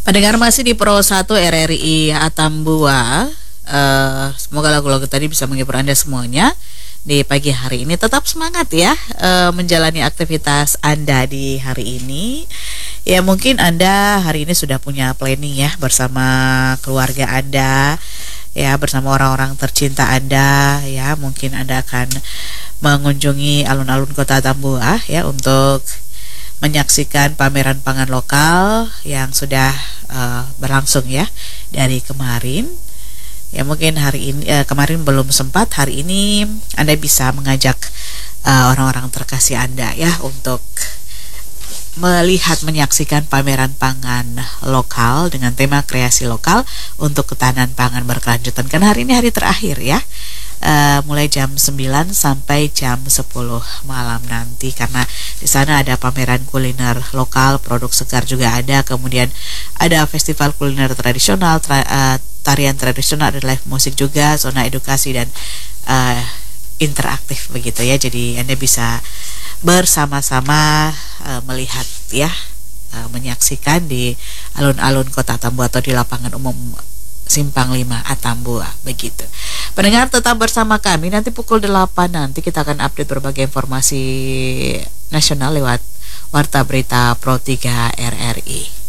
Pendengar masih di Pro 1 RRI Atambua. Semoga lagu-lagu tadi bisa menghibur Anda semuanya di pagi hari ini. Tetap semangat ya menjalani aktivitas Anda di hari ini. Ya mungkin Anda hari ini sudah punya planning ya bersama keluarga Anda, ya bersama orang-orang tercinta Anda. Ya mungkin Anda akan mengunjungi alun-alun kota Atambua ya untuk menyaksikan pameran pangan lokal yang sudah berlangsung ya dari kemarin. Ya mungkin hari ini kemarin belum sempat, hari ini Anda bisa mengajak orang-orang terkasih Anda ya untuk melihat menyaksikan pameran pangan lokal dengan tema kreasi lokal untuk ketahanan pangan berkelanjutan. Karena hari ini hari terakhir ya. Mulai jam 9 sampai jam 10 malam nanti, karena di sana ada pameran kuliner lokal, produk segar juga ada, kemudian ada festival kuliner tradisional, tarian tradisional, ada live musik juga, zona edukasi dan interaktif begitu ya. Jadi Anda bisa bersama-sama melihat ya, menyaksikan di alun-alun kota Atambua atau di lapangan umum Simpang 5 Atambua begitu. Pendengar tetap bersama kami, nanti pukul 8 nanti kita akan update berbagai informasi nasional lewat Warta Berita Pro 3 RRI.